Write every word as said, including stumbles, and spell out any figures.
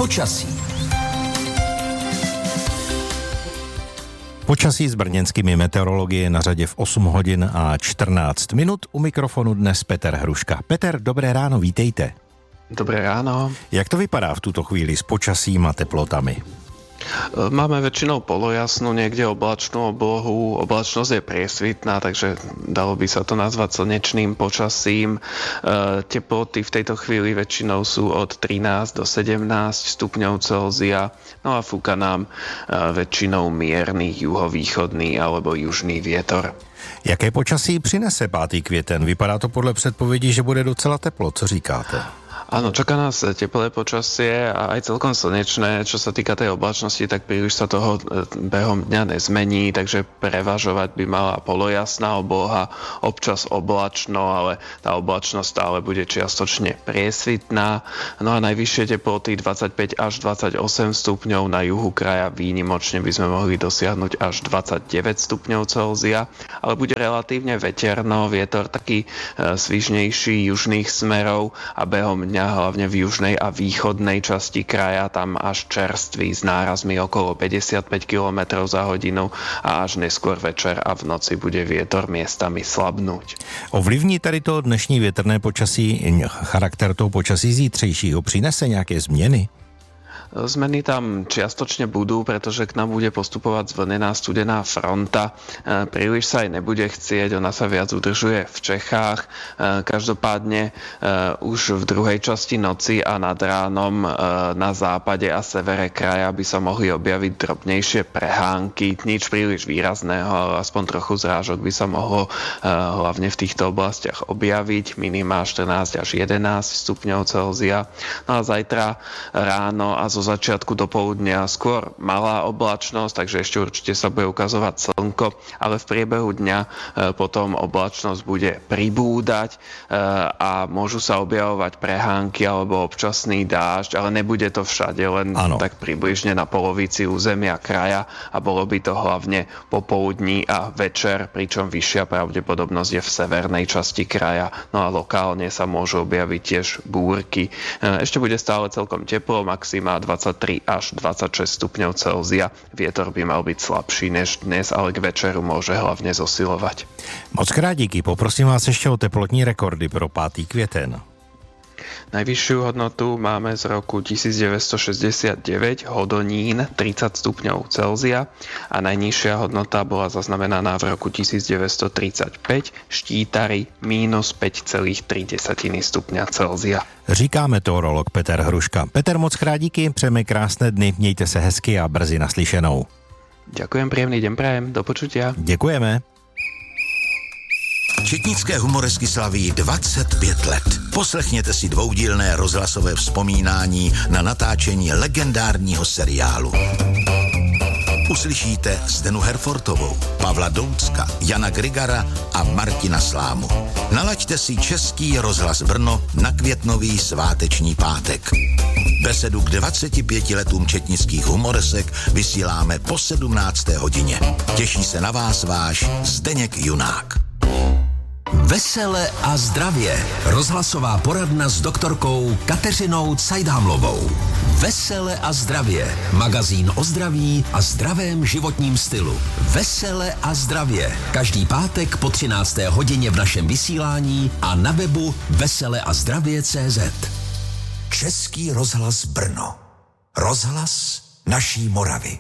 Počasí. Počasí s brněnskými meteorology je na řadě v osm hodin a čtrnáct minut. U mikrofonu dnes Peter Hruška. Peter, dobré ráno, vítejte. Dobré ráno. Jak to vypadá v tuto chvíli s počasím a teplotami? Máme väčšinou polojasnú, niekde oblačnú oblohu. Oblačnosť je priesvitná, takže dalo by sa to nazvať slnečným počasím. Teploty v tejto chvíli väčšinou sú od trinásť do sedemnásť stupňov Celzia. No a fúka nám väčšinou mierny juhovýchodný alebo južný vietor. Jaké počasí přinese pátý květen? Vypadá to podle předpovědí, že bude docela teplo. Co říkáte? Áno, čaká nás teplé počasie a aj celkom slnečné. Čo sa týka tej oblačnosti, tak príliš sa toho behom dňa nezmení, takže prevažovať by mala polojasná obloha, občas oblačno, ale tá oblačnosť stále bude čiastočne priesvitná. No a najvyššie teploty dvadsaťpäť až dvadsaťosem stupňov, na juhu kraja výnimočne by sme mohli dosiahnuť až dvadsaťdeväť stupňov Celzia, ale bude relatívne veterno, vietor taký svižnejší južných smerov a behom dňa hlavne v južnej a východnej časti kraja tam až čerstvý s nárazmi okolo päťdesiatpäť kilometrov za hodinu a až neskôr večer a v noci bude vietor miestami slabnúť. Ovlivní tady to dnešní větrné počasí charakter toho počasí zítřejšího? Přinese nějaké změny? Zmeny tam čiastočne budú, pretože k nám bude postupovať zvlnená studená fronta. Príliš sa aj nebude chcieť, ona sa viac udržuje v Čechách. Každopádne už v druhej časti noci a nad ránom na západe a severe kraja by sa mohli objaviť drobnejšie prehánky. Nič príliš výrazného, ale aspoň trochu zrážok by sa mohlo hlavne v týchto oblastiach objaviť. Minimá štrnásť až jedenásť stupňov Celzia. No a zajtra ráno a zo začiatku do poludnia skôr malá oblačnosť, takže ešte určite sa bude ukazovať slnko, ale v priebehu dňa e, potom oblačnosť bude pribúdať e, a môžu sa objavovať prehánky alebo občasný dážď, ale nebude to všade, len ano. Tak približne na polovici územia kraja a bolo by to hlavne popoludní a večer, pričom vyššia pravdepodobnosť je v severnej časti kraja, no a lokálne sa môžu objaviť tiež búrky. E, ešte bude stále celkom teplo, maxima dvadsaťtri až dvadsaťšesť stupňov Celzia. Vietor by mal byť slabší než dnes, ale k večeru môže hlavne zosilovať. Moc krát díky, poprosím vás ešte o teplotní rekordy pro pátý květen. Najvyššiu hodnotu máme z roku devätnásťstošesťdesiatdeväť, Hodonín, tridsať stupňov Celzia a najnižšia hodnota bola zaznamenaná v roku devätnásťstotridsaťpäť, Štítary, mínus päť celá tri stupňa Celzia. Říká meteorolog Peter Hruška. Peter, moc krát díky, přejeme krásné dny, mějte se hezky a brzy naslyšenou. Ďakujem, príjemný deň prajem, do počutia. Děkujeme. Četnické humoresky slaví dvacet pět let. Poslechněte si dvoudílné rozhlasové vzpomínání na natáčení legendárního seriálu. Uslyšíte Zdenu Herfortovou, Pavla Doucka, Jana Grigara a Martina Slámu. Nalaďte si Český rozhlas Brno na květnový sváteční pátek. Besedu k dvaceti pěti letům četnických humoresek vysíláme po sedmnácté hodině. Těší se na vás váš Zdeněk Junák. Vesele a zdravě. Rozhlasová poradna s doktorkou Kateřinou Cajdhamlovou. Vesele a zdravě. Magazín o zdraví a zdravém životním stylu. Vesele a zdravě. Každý pátek po třinácté hodině v našem vysílání a na webu veseleazdravě tečka cé zet. Český rozhlas Brno. Rozhlas naší Moravy.